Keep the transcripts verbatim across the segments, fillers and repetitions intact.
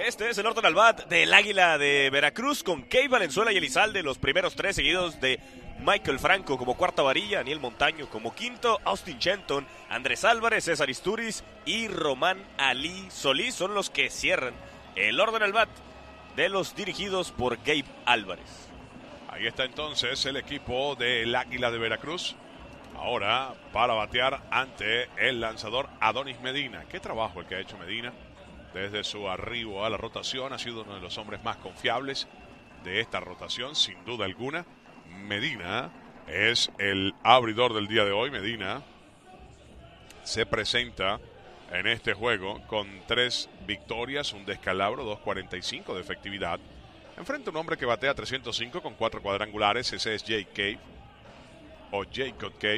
Este es el orden al bat del Águila de Veracruz con Key Valenzuela y Elizalde, los primeros tres seguidos de Michael Franco como cuarta varilla, Aniel Montaño como quinto, Austin Shenton, Andrés Álvarez, César Isturiz y Román Ali Solís son los que cierran el orden al bat de los dirigidos por Gabe Álvarez. Ahí está entonces el equipo del Águila de Veracruz. Ahora para batear ante el lanzador Adonis Medina. Qué trabajo el que ha hecho Medina. Desde su arribo a la rotación ha sido uno de los hombres más confiables de esta rotación, sin duda alguna. Medina es el abridor del día de hoy. Medina se presenta en este juego con tres victorias, un descalabro, dos cuarenta y cinco de efectividad. Enfrenta a un hombre que batea trescientos cinco con cuatro cuadrangulares. Ese es Jake Cave, o Jacob Cave,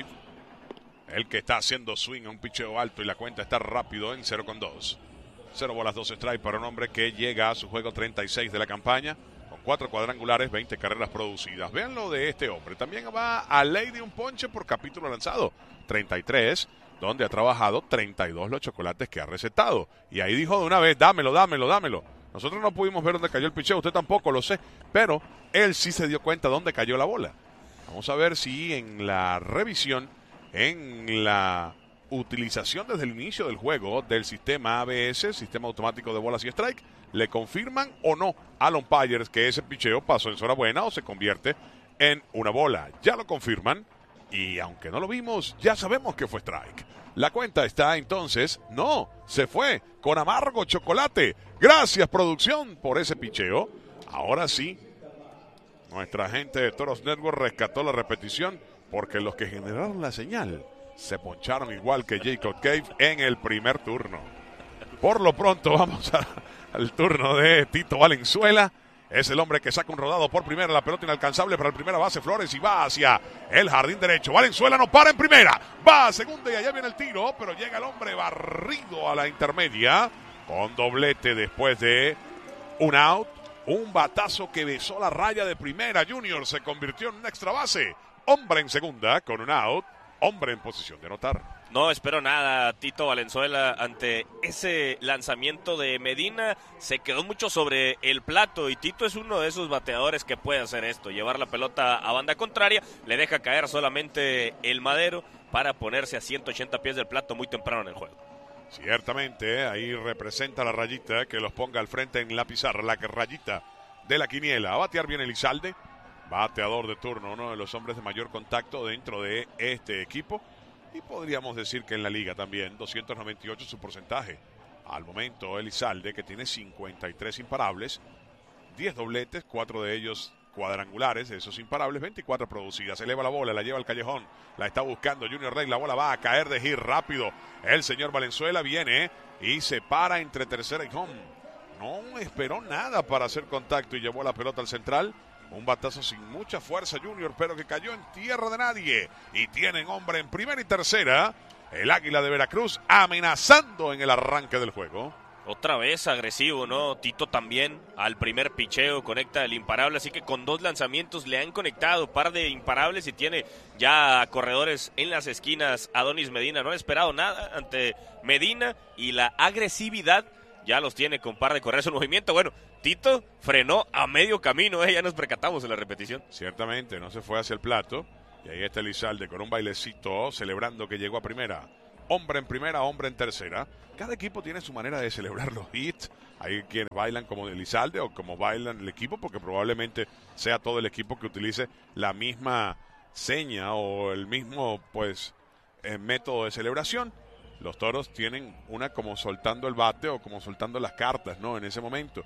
el que está haciendo swing a un picheo alto y la cuenta está rápido en cero con dos. Cero bolas, dos strikes para un hombre que llega a su juego treinta y seis de la campaña, con cuatro cuadrangulares, veinte carreras producidas. Vean lo de este hombre. También va a ley de un ponche por capítulo lanzado, treinta y tres, donde ha trabajado treinta y dos los chocolates que ha recetado. Y ahí dijo de una vez, dámelo, dámelo, dámelo. Nosotros no pudimos ver dónde cayó el picheo, usted tampoco, lo sé, pero él sí se dio cuenta dónde cayó la bola. Vamos a ver si en la revisión, en la utilización desde el inicio del juego del sistema A B S, sistema automático de bolas y strike, le confirman o no al umpire que ese picheo pasó en zona buena o se convierte en una bola. Ya lo confirman y aunque no lo vimos, ya sabemos que fue strike. La cuenta está entonces, no, se fue con amargo chocolate. Gracias, producción, por ese picheo. Ahora sí, nuestra gente de Toros Network rescató la repetición porque los que generaron la señal se poncharon igual que Jacob Cave en el primer turno. Por lo pronto vamos a, al turno de Tito Valenzuela. Es el hombre que saca un rodado por primera, la pelota inalcanzable para el primera base Flores y va hacia el jardín derecho. Valenzuela no para en primera, va a segunda y allá viene el tiro, pero llega el hombre barrido a la intermedia con doblete después de un out. Un batazo que besó la raya de primera. Junior se convirtió en una extra base. Hombre en segunda con un out. Hombre en posición de anotar. No espero nada, Tito Valenzuela, ante ese lanzamiento de Medina. Se quedó mucho sobre el plato y Tito es uno de esos bateadores que puede hacer esto, llevar la pelota a banda contraria, le deja caer solamente el madero para ponerse a ciento ochenta pies del plato muy temprano en el juego. Ciertamente, ahí representa la rayita que los ponga al frente en la pizarra, la rayita de la quiniela. A batear bien Elizalde, bateador de turno, uno de los hombres de mayor contacto dentro de este equipo. Y podríamos decir que en la liga también, doscientos noventa y ocho su porcentaje. Al momento Elizalde, que tiene cincuenta y tres imparables, diez dobletes, cuatro de ellos cuadrangulares, esos imparables, veinticuatro producidas. Eleva la bola, la lleva al callejón, la está buscando Junior Rey, la bola va a caer de hit rápido. El señor Valenzuela viene y se para entre tercera y home. No esperó nada para hacer contacto y llevó la pelota al central. Un batazo sin mucha fuerza Junior, pero que cayó en tierra de nadie. Y tienen hombre en primera y tercera. El Águila de Veracruz amenazando en el arranque del juego. Otra vez agresivo, ¿no? Tito también al primer picheo conecta el imparable, así que con dos lanzamientos le han conectado par de imparables y tiene ya corredores en las esquinas. Adonis Medina no ha esperado nada ante Medina y la agresividad ya los tiene con par de correos en movimiento. Bueno, Tito frenó a medio camino, ¿eh? Ya nos percatamos en la repetición. Ciertamente, no se fue hacia el plato. Y ahí está Elizalde con un bailecito celebrando que llegó a primera. Hombre en primera, hombre en tercera. Cada equipo tiene su manera de celebrar los hits. Hay quienes bailan como Elizalde o como bailan el equipo, porque probablemente sea todo el equipo que utilice la misma seña o el mismo, pues, eh, método de celebración. Los Toros tienen una como soltando el bate o como soltando las cartas, ¿no? En ese momento.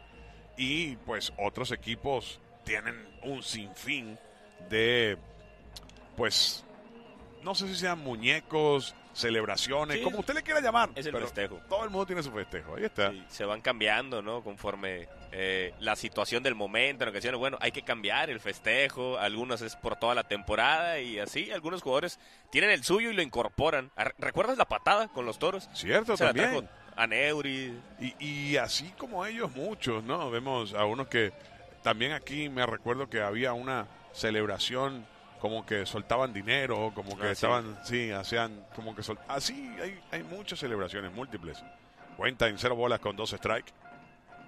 Y pues otros equipos tienen un sinfín de, pues, no sé si sean muñecos, celebraciones, sí, como usted le quiera llamar. Es el pero festejo. Todo el mundo tiene su festejo, ahí está. Sí, se van cambiando, ¿no? Conforme eh, la situación del momento, en ocasiones, bueno, hay que cambiar el festejo, algunos es por toda la temporada y así, algunos jugadores tienen el suyo y lo incorporan. ¿Recuerdas la patada con los Toros? Cierto, se también. A Neuri. Y, y así como ellos, muchos, ¿no? Vemos a unos que también aquí me recuerdo que había una celebración como que soltaban dinero, como que ah, estaban, sí, sí hacían, como que soltaban. Así hay, hay muchas celebraciones múltiples. Cuenta en cero bolas con dos strikes.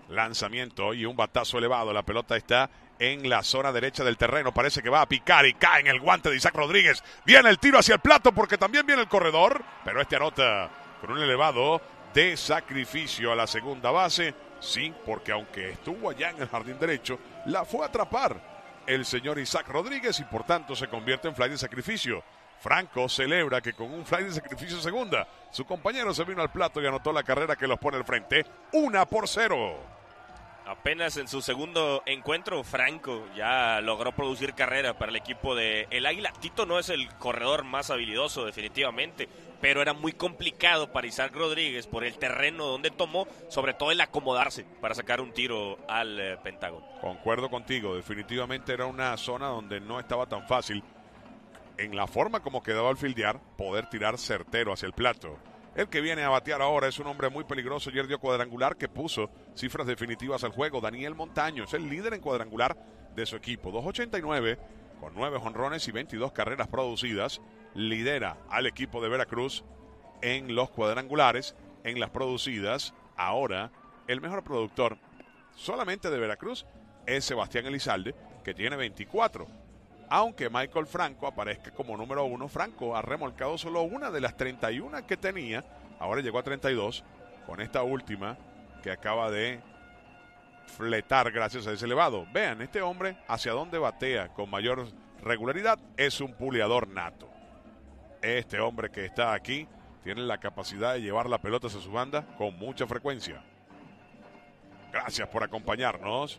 Lanzamiento y un batazo elevado. La pelota está en la zona derecha del terreno. Parece que va a picar y cae en el guante de Isaac Rodríguez. Viene el tiro hacia el plato porque también viene el corredor. Pero este anota con un elevado de sacrificio a la segunda base. Sí, porque aunque estuvo allá en el jardín derecho, la fue a atrapar el señor Isaac Rodríguez y por tanto se convierte en fly de sacrificio. Franco celebra que con un fly de sacrificio segunda, su compañero se vino al plato y anotó la carrera que los pone al frente. Una por cero. Apenas en su segundo encuentro, Franco ya logró producir carrera para el equipo de el Águila. Tito no es el corredor más habilidoso definitivamente, pero era muy complicado para Isaac Rodríguez por el terreno donde tomó, sobre todo el acomodarse para sacar un tiro al eh, Pentágono. Concuerdo contigo, definitivamente era una zona donde no estaba tan fácil, en la forma como quedaba al fildear, poder tirar certero hacia el plato. El que viene a batear ahora es un hombre muy peligroso, ayer dio cuadrangular que puso cifras definitivas al juego. Daniel Montaño es el líder en cuadrangular de su equipo, dos ochenta y nueve, con nueve jonrones y veintidós carreras producidas. Lidera al equipo de Veracruz en los cuadrangulares, en las producidas. Ahora, el mejor productor solamente de Veracruz es Sebastián Elizalde, que tiene veinticuatro. Aunque Michael Franco aparezca como número uno, Franco ha remolcado solo una de las treinta y uno que tenía. Ahora llegó a treinta y dos con esta última que acaba de fletar gracias a ese elevado. Vean, este hombre hacia dónde batea con mayor regularidad es un puleador nato. Este hombre que está aquí tiene la capacidad de llevar la pelota hacia su banda con mucha frecuencia. Gracias por acompañarnos.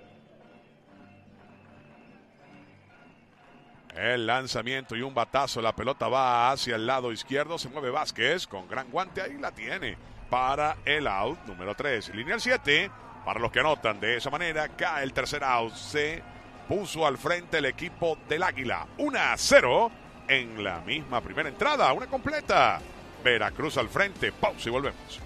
El lanzamiento y un batazo, la pelota va hacia el lado izquierdo, se mueve Vázquez con gran guante, ahí la tiene para el out número tres. Lineal siete, para los que anotan de esa manera, cae el tercer out, se puso al frente el equipo del Águila, uno a cero en la misma primera entrada, una completa. Veracruz al frente, pausa y volvemos.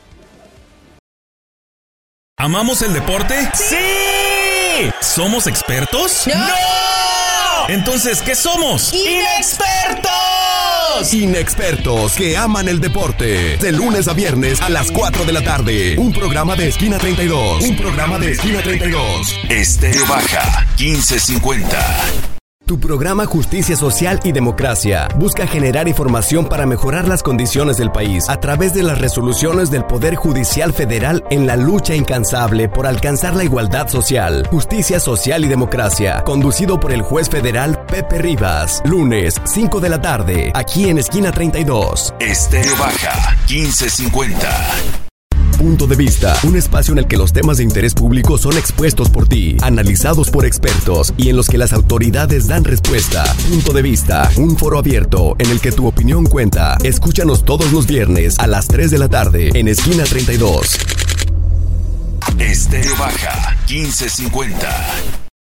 ¿Amamos el deporte? ¡Sí! ¿Somos expertos? ¡No! Entonces, ¿qué somos? ¡Inexpertos! Inexpertos que aman el deporte. De lunes a viernes a las cuatro de la tarde. Un programa de Esquina treinta y dos. Un programa de Esquina treinta y dos. Estéreo Baja, quince cincuenta. Tu programa Justicia Social y Democracia busca generar información para mejorar las condiciones del país a través de las resoluciones del Poder Judicial Federal en la lucha incansable por alcanzar la igualdad social. Justicia Social y Democracia, conducido por el juez federal Pepe Rivas. Lunes, cinco de la tarde, aquí en Esquina treinta y dos. Estéreo Baja, quince cincuenta. Punto de Vista, un espacio en el que los temas de interés público son expuestos por ti, analizados por expertos y en los que las autoridades dan respuesta. Punto de Vista, un foro abierto en el que tu opinión cuenta. Escúchanos todos los viernes a las tres de la tarde en Esquina treinta y dos. Estéreo Baja, quince cincuenta.